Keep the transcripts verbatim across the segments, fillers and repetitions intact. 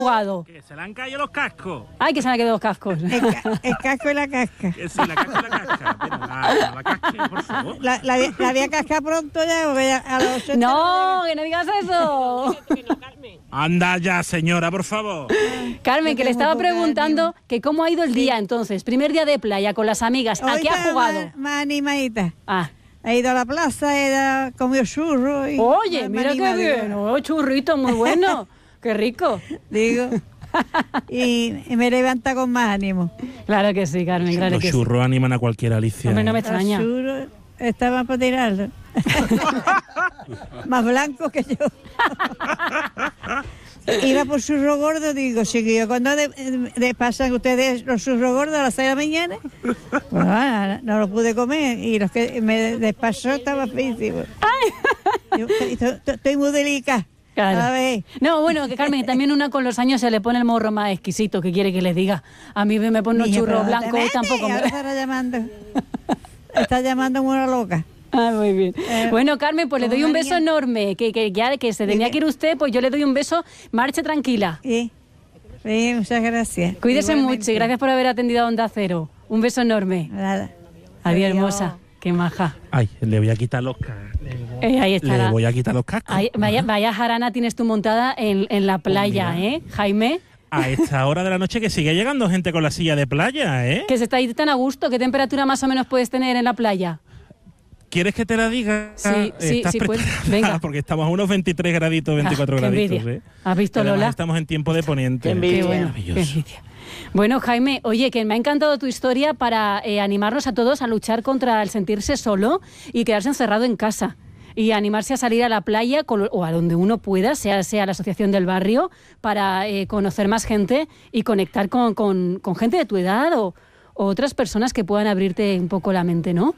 jugado? Que se le han caído los cascos. Ay, que se le han caído los cascos. El, ca el casco y la casca. Que sí, la casca y la casca. Mira, la, la casca, por favor. La, la, la voy a cascar pronto ya, porque ya a los ochenta... No, que no digas eso. Anda ya, señora, por favor. Carmen, que le estaba preguntando que cómo ha ido el día sí. entonces. Primer día de playa con las amigas. ¿A Hoy qué ha está jugado? Más, más animadita. Ah. He ido a la plaza, he ido, comido churros. Y Oye, más mira qué animadita. bien. Oh, churrito, muy bueno. Qué rico. Digo. Y, y me levanta con más ánimo. Claro que sí, Carmen, claro Los que sí. churros animan a cualquiera, Alicia. Hombre, no me Los extraña. churros estaban para tirarlos. Más blancos que yo. Iba por churro gordo, digo, chiquillo, cuando de, de pasan ustedes los churros gordos a las seis de la mañana, pues ah, no los pude comer y los que me despachó estaban feísimos. Yo estoy, estoy muy delicada. Claro. A ver. No, bueno, que Carmen, también una con los años se le pone el morro más exquisito, ¿qué quiere que les diga? A mí me pone un churro blanco y tampoco me... Ahora estará llamando. Está llamando como una loca. Ah, muy bien. Eh, bueno, Carmen, pues le doy un beso niña. enorme, que, que ya que se tenía que ir usted, pues yo le doy un beso, marche tranquila. Sí, sí, muchas gracias. Cuídese Igualmente. mucho y gracias por haber atendido a Onda Cero. Un beso enorme. Nada. Adiós, Adiós. hermosa. Qué maja. Ay, le voy a quitar los cascos. Eh, ahí está. Le voy a quitar los cascos. Ahí, vaya, vaya jarana tienes tú montada en, en la playa, mira. ¿eh, Jaime? A esta hora de la noche que sigue llegando gente con la silla de playa, ¿eh? Que se está ahí tan a gusto. ¿Qué temperatura más o menos puedes tener en la playa? ¿Quieres que te la diga? Sí, sí, ¿Estás sí, pues, preparada? venga. Porque estamos a unos veintitrés graditos, veinticuatro Ah, qué graditos, envidia. ¿eh? ¿Has visto, Además, Lola? estamos en tiempo de poniente. Qué envidia. Qué bueno, Maravilloso. qué envidia. Bueno, Jaime, oye, que me ha encantado tu historia para eh, animarnos a todos a luchar contra el sentirse solo y quedarse encerrado en casa. Y animarse a salir a la playa con, o a donde uno pueda, sea, sea la asociación del barrio, para eh, conocer más gente y conectar con, con, con gente de tu edad o, o otras personas que puedan abrirte un poco la mente, ¿no?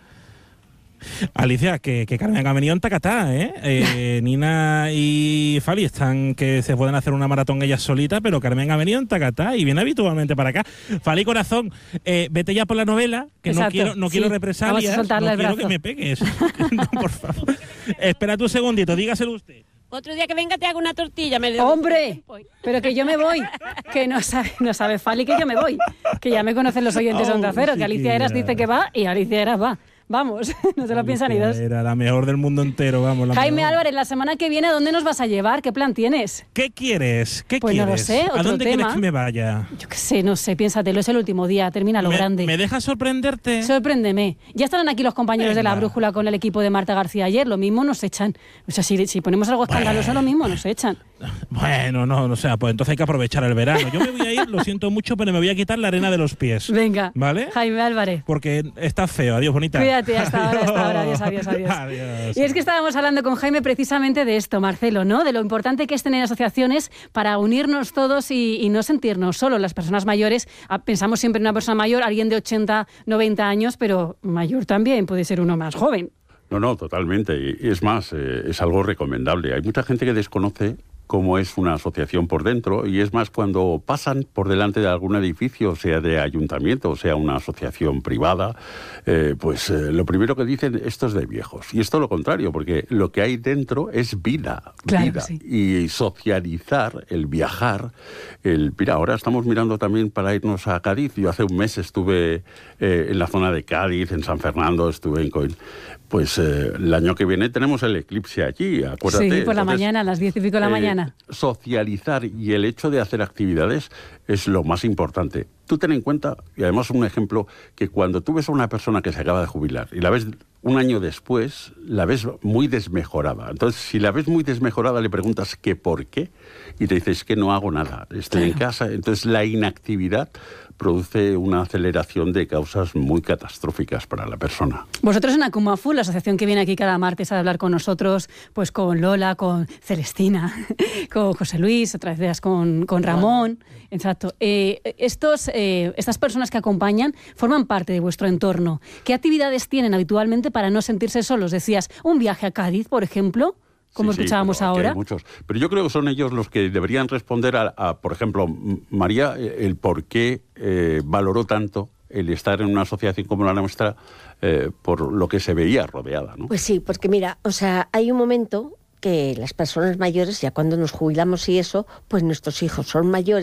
Alicia, que, que Carmen ha venido en Tacatá, ¿eh? eh Nina y Fali están que se pueden hacer una maratón ellas solitas, pero Carmen ha venido en Tacatá y viene habitualmente para acá. Fali, corazón, eh, vete ya por la novela, que Exacto, no quiero, no sí. quiero Vamos a represalias, soltarle no el quiero brazo. que me pegues. No, por favor. Espera un segundito, dígaselo usted. Otro día que venga te hago una tortilla. Me le- ¡Hombre! Pero que yo me voy. Que no sabe, no sabe Fali que yo me voy. Que ya me conocen los oyentes de Onda Oh, Cero, que Alicia chiquilla. Eras dice que va y Alicia Eras va. Vamos, no se lo piensan ni dos. Era la mejor del mundo entero, vamos. La Jaime mejor. Álvarez, la semana que viene, ¿a dónde nos vas a llevar? ¿Qué plan tienes? ¿Qué quieres? ¿Qué Pues no quieres? lo sé, ¿A otro dónde tema. quieres que me vaya? Yo qué sé, no sé, piénsatelo, es el último día, termina lo ¿Me, grande. ¿Me dejas sorprenderte? Sorpréndeme. Ya estarán aquí los compañeros de la Venga. brújula con el equipo de Marta García ayer, lo mismo nos echan. O sea, si, si ponemos algo escandaloso, lo mismo nos echan. Bueno, no, o sea, pues entonces hay que aprovechar el verano. Yo me voy a ir, lo siento mucho, pero me voy a quitar la arena de los pies. Venga, ¿Vale? Jaime Álvarez. Porque está feo. Adiós, bonita. Cuídate, hasta ahora, hasta ahora. Adiós, adiós, adiós. Adiós. Y es que estábamos hablando con Jaime precisamente de esto, Marcelo, ¿no? De lo importante que es tener asociaciones para unirnos todos y, y no sentirnos solos. Las personas mayores, ah, pensamos siempre en una persona mayor, alguien de ochenta, noventa años, pero mayor también puede ser uno más joven. No, no, totalmente. Y es más, eh, es algo recomendable. Hay mucha gente que desconoce cómo es una asociación por dentro, y es más, cuando pasan por delante de algún edificio, sea de ayuntamiento o sea una asociación privada, eh, pues eh, lo primero que dicen, esto es de viejos. Y esto lo contrario, porque lo que hay dentro es vida, Claro vida. que sí. Y socializar, el viajar, el... Mira, ahora estamos mirando también para irnos a Cádiz. Yo hace un mes estuve eh, en la zona de Cádiz, en San Fernando, estuve en Coín. Pues eh, el año que viene tenemos el eclipse allí, acuérdate. Sí, por la Entonces, mañana, a las diez y pico de la eh, mañana. Socializar y el hecho de hacer actividades es lo más importante. Tú ten en cuenta, y además un ejemplo, que cuando tú ves a una persona que se acaba de jubilar y la ves un año después, la ves muy desmejorada. Entonces, si la ves muy desmejorada, le preguntas que por qué, y te dices que no hago nada, estoy en casa. Entonces, la inactividad produce una aceleración de causas muy catastróficas para la persona. Vosotros en Akumafu, la asociación que viene aquí cada martes a hablar con nosotros, pues con Lola, con Celestina, con José Luis, otras veces con, con Ramón, exacto. Eh, estos, eh, estas personas que acompañan forman parte de vuestro entorno. ¿Qué actividades tienen habitualmente para no sentirse solos? Decías, un viaje a Cádiz, por ejemplo, como Sí, sí, escuchábamos pero aquí hay ahora. muchos. Pero yo creo que son ellos los que deberían responder a, a por ejemplo, María, el por qué eh, valoró tanto el estar en una asociación como la nuestra eh, por lo que se veía rodeada, ¿no? Pues sí, porque mira, o sea, hay un momento que las personas mayores, ya cuando nos jubilamos y eso, pues nuestros hijos son mayores.